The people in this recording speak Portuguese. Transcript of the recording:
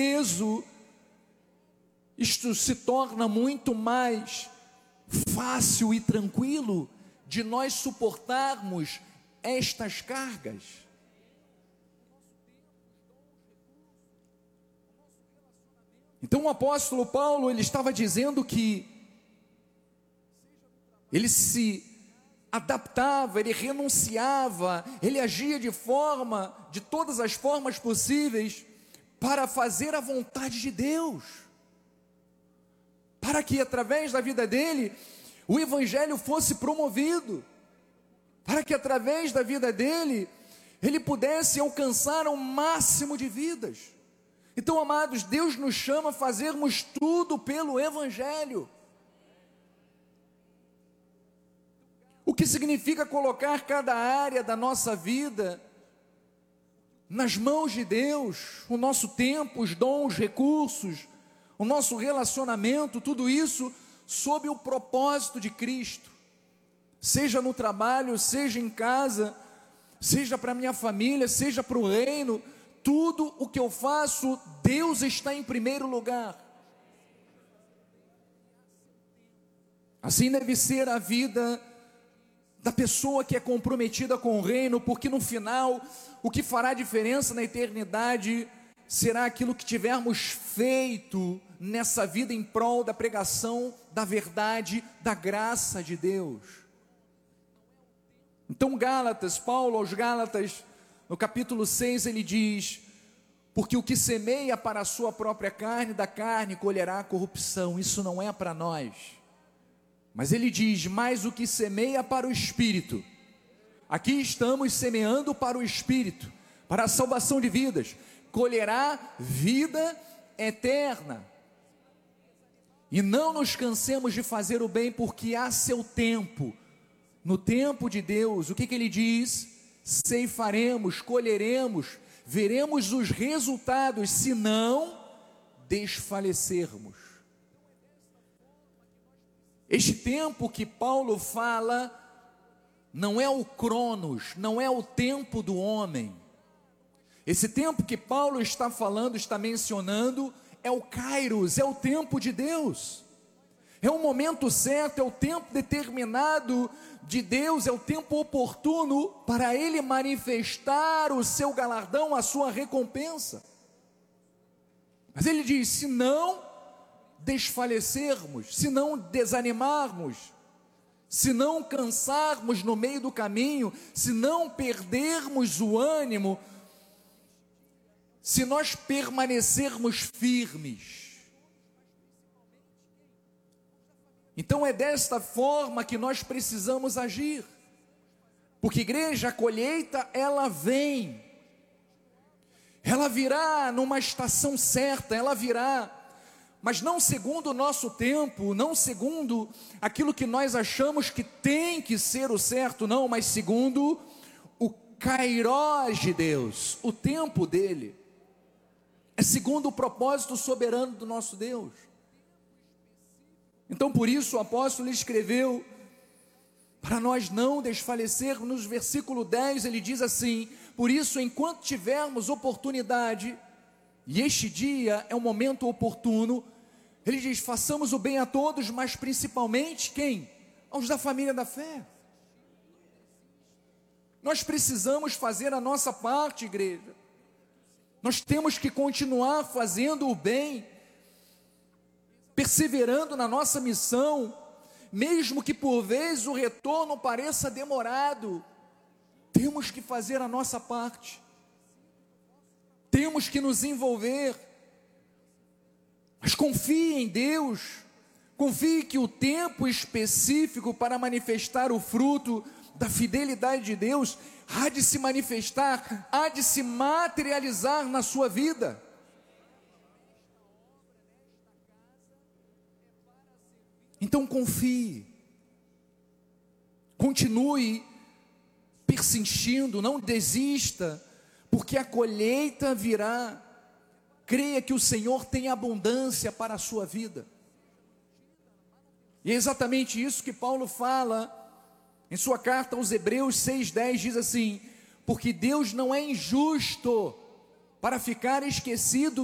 peso, isto se torna muito mais fácil e tranquilo de nós suportarmos estas cargas. Então o apóstolo Paulo, ele estava dizendo que ele se adaptava, ele renunciava, ele agia de todas as formas possíveis para fazer a vontade de Deus, para que através da vida dele o evangelho fosse promovido, para que através da vida dele ele pudesse alcançar o máximo de vidas. Então, amados, Deus nos chama a fazermos tudo pelo evangelho. O que significa colocar cada área da nossa vida nas mãos de Deus, o nosso tempo, os dons, recursos, o nosso relacionamento, tudo isso sob o propósito de Cristo, seja no trabalho, seja em casa, seja para minha família, seja para o reino, tudo o que eu faço, Deus está em primeiro lugar. Assim deve ser a vida da pessoa que é comprometida com o reino, porque no final, o que fará diferença na eternidade será aquilo que tivermos feito nessa vida em prol da pregação da verdade, da graça de Deus. Então Paulo aos Gálatas, no capítulo 6, ele diz: porque o que semeia para a sua própria carne, da carne colherá a corrupção. Isso não é para nós. Mas ele diz: mas o que semeia para o Espírito, aqui estamos semeando para o Espírito, para a salvação de vidas, colherá vida eterna. E não nos cansemos de fazer o bem, porque há seu tempo. No tempo de Deus, o que ele diz? Ceifaremos, colheremos, veremos os resultados, se não desfalecermos. Este tempo que Paulo fala não é o Cronos, não é o tempo do homem. Esse tempo que Paulo está falando, está mencionando, é o Kairos, é o tempo de Deus. É o momento certo, é o tempo determinado de Deus, é o tempo oportuno para Ele manifestar o seu galardão, a sua recompensa. Mas Ele diz: se não desfalecermos, se não desanimarmos, se não cansarmos no meio do caminho, se não perdermos o ânimo, se nós permanecermos firmes. Então é desta forma que nós precisamos agir, porque igreja, a colheita ela vem, ela virá numa estação certa, ela virá, mas não segundo o nosso tempo, não segundo aquilo que nós achamos que tem que ser o certo, não, mas segundo o Kairós de Deus, o tempo dele, é segundo o propósito soberano do nosso Deus. Então por isso o apóstolo escreveu, para nós não desfalecermos. No versículo 10 ele diz assim: por isso, enquanto tivermos oportunidade, e este dia é um momento oportuno, ele diz: façamos o bem a todos, mas principalmente quem? Aos da família da fé. Nós precisamos fazer a nossa parte, igreja. Nós temos que continuar fazendo o bem, perseverando na nossa missão, mesmo que por vezes o retorno pareça demorado. Temos que fazer a nossa parte, temos que nos envolver, mas confie em Deus, confie que o tempo específico para manifestar o fruto da fidelidade de Deus há de se manifestar, há de se materializar na sua vida. Então confie, continue persistindo, não desista, porque a colheita virá. Creia que o Senhor tem abundância para a sua vida. E é exatamente isso que Paulo fala em sua carta aos Hebreus 6:10, diz assim: porque Deus não é injusto para ficar esquecido